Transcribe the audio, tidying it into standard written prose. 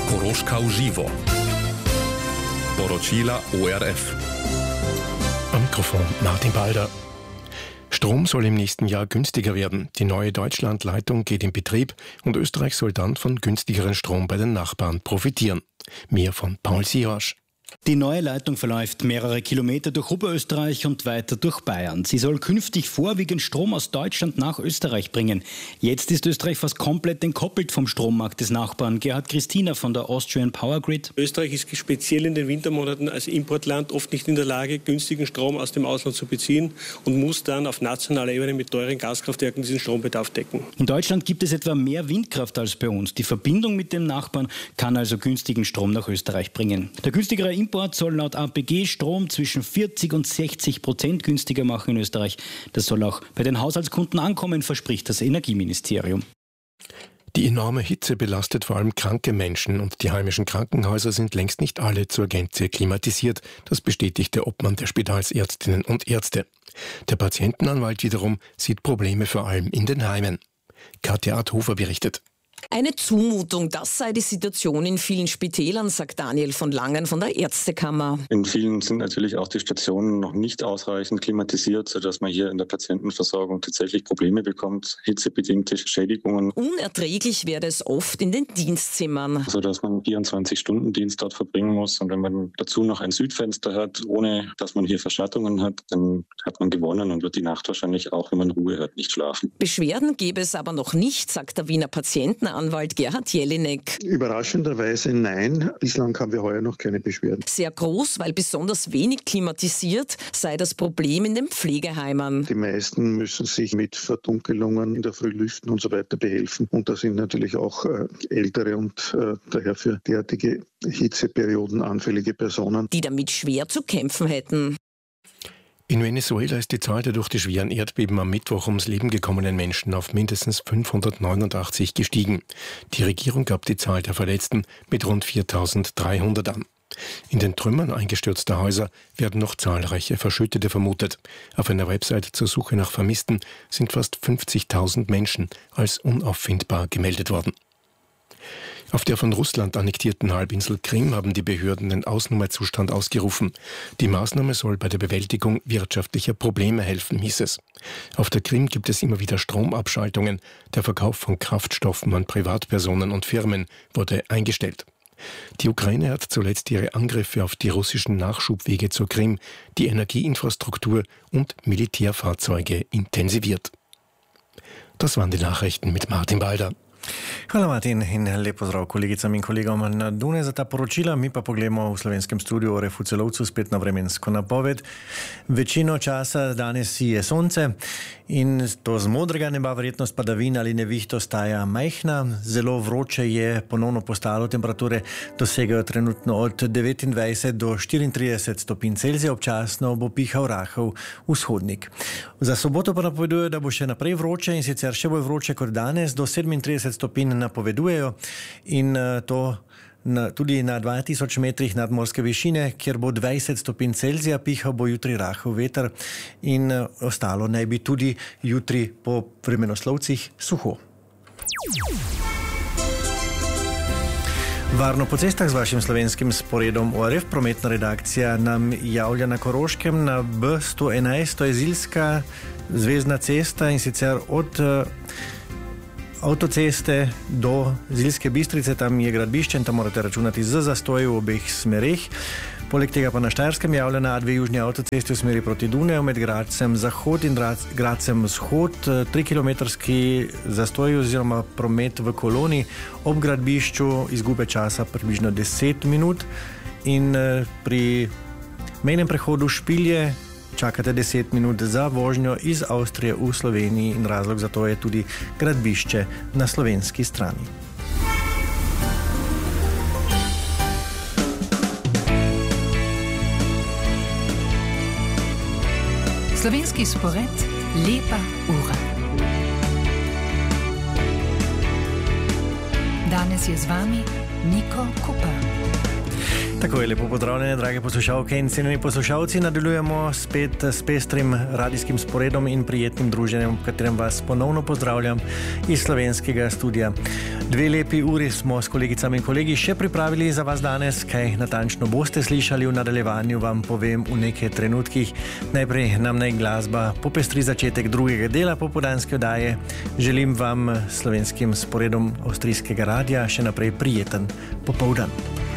Koroška v živo. Poročila ORF. Am Mikrofon Martin Balder. Strom soll im nächsten Jahr günstiger werden. Die neue Deutschlandleitung geht in Betrieb und Österreich soll dann von günstigeren Strom bei den Nachbarn profitieren. Mehr von Paul Siosch. Die neue Leitung verläuft mehrere Kilometer durch Oberösterreich und weiter durch Bayern. Sie soll künftig vorwiegend Strom aus Deutschland nach Österreich bringen. Jetzt ist Österreich fast komplett entkoppelt vom Strommarkt des Nachbarn. Gerhard Christina von der Austrian Power Grid. Österreich ist speziell in den Wintermonaten als Importland oft nicht in der Lage, günstigen Strom aus dem Ausland zu beziehen und muss dann auf nationaler Ebene mit teuren Gaskraftwerken diesen Strombedarf decken. In Deutschland gibt es etwa mehr Windkraft als bei uns. Die Verbindung mit dem Nachbarn kann also günstigen Strom nach Österreich bringen. Der günstigere Import soll laut APG Strom zwischen 40% und 60% günstiger machen in Österreich. Das soll auch bei den Haushaltskunden ankommen, verspricht das Energieministerium. Die enorme Hitze belastet vor allem kranke Menschen und die heimischen Krankenhäuser sind längst nicht alle zur Gänze klimatisiert. Das bestätigt der Obmann der Spitalsärztinnen und Ärzte. Der Patientenanwalt wiederum sieht Probleme vor allem in den Heimen. Katja Adhofer berichtet. Eine Zumutung, das sei die Situation in vielen Spitälern, sagt Daniel von Langen von der Ärztekammer. In vielen sind natürlich auch die Stationen noch nicht ausreichend klimatisiert, sodass man hier in der Patientenversorgung tatsächlich Probleme bekommt, hitzebedingte Schädigungen. Unerträglich werde es oft in den Dienstzimmern. Sodass man 24-Stunden-Dienst dort verbringen muss und wenn man dazu noch ein Südfenster hat, ohne dass man hier Verschattungen hat, dann hat man gewonnen und wird die Nacht wahrscheinlich auch, wenn man Ruhe hat, nicht schlafen. Beschwerden gäbe es aber noch nicht, sagt der Wiener Patientenanwalt Gerhard Jelinek. Überraschenderweise nein. Bislang haben wir heuer noch keine Beschwerden. Sehr groß, weil besonders wenig klimatisiert sei das Problem in den Pflegeheimen. Die meisten müssen sich mit Verdunkelungen in der Früh lüften und so weiter behelfen. Und da sind natürlich auch ältere und daher für derartige Hitzeperioden anfällige Personen, die damit schwer zu kämpfen hätten. In Venezuela ist die Zahl der durch die schweren Erdbeben am Mittwoch ums Leben gekommenen Menschen auf mindestens 589 gestiegen. Die Regierung gab die Zahl der Verletzten mit rund 4.300 an. In den Trümmern eingestürzter Häuser werden noch zahlreiche Verschüttete vermutet. Auf einer Website zur Suche nach Vermissten sind fast 50.000 Menschen als unauffindbar gemeldet worden. Auf der von Russland annektierten Halbinsel Krim haben die Behörden den Ausnahmezustand ausgerufen. Die Maßnahme soll bei der Bewältigung wirtschaftlicher Probleme helfen, hieß es. Auf der Krim gibt es immer wieder Stromabschaltungen. Der Verkauf von Kraftstoffen an Privatpersonen und Firmen wurde eingestellt. Die Ukraine hat zuletzt ihre Angriffe auf die russischen Nachschubwege zur Krim, die Energieinfrastruktur und Militärfahrzeuge intensiviert. Das waren die Nachrichten mit Martin Balder. Hvala Martin in lep pozdrav kolegicam in kolegom na Dune za ta poročila. Mi pa pogledamo v slovenskem studiu o Refu Celovcu spet na vremensko napoved. Večino časa danes je sonce in to z modrega neba verjetnost padavin ali neviht ostaja majhna. Zelo vroče je ponovno postalo, temperature dosegajo trenutno od 29 do 34 stopinj Celzija, občasno bo pihal rahel vzhodnik. Za soboto pa napovedujejo, da bo še naprej vroče in sicer še bolj vroče kot danes, do 37 stopinj napovedujejo in to tudi na 2000 metrih nadmorske višine, kjer bo 20 stopinj Celzija, pihal bo jutri rahel veter in ostalo naj bi tudi jutri po vremenoslovcih suho. Varno po cestah z vašim slovenskim sporedom ORF. Prometna redakcija nam javlja na Koroškem na B111, to je Zilska zvezdna cesta in sicer od avtoceste do Zilske Bistrice, tam je gradbišče in tam morate računati z zastoji v obeh smereh. Poleg tega pa na Štajerskem javlja na A2 južni avtocesti v smeri proti Dunaju med Gradcem Zahod in Gradcem Vzhod 3-kilometrski zastoj oziroma promet v koloni, ob gradbišču izgube časa približno 10 minut in pri mejnem prehodu Špilje čakate 10 minut za vožnjo iz Avstrije v Sloveniji in razlog za to je tudi gradbišče na slovenski strani. Slovenski spored, lepa ura. Danes je z vami Niko Kupa. Tako je, lepo pozdravljene, drage poslušalke in cenjeni poslušalci. Nadaljujemo spet s pestrim radijskim sporedom in prijetnim druženjem, v katerem vas ponovno pozdravljam iz slovenskega studia. 2 lepi uri smo s kolegicami in kolegi še pripravili za vas danes. Kaj natančno boste slišali v nadaljevanju, vam povem v nekaj trenutkih. Najprej nam naj glasba popestri začetek drugega dela popoldanske oddaje. Želim vam slovenskim sporedom avstrijskega radia še naprej prijeten popoldan.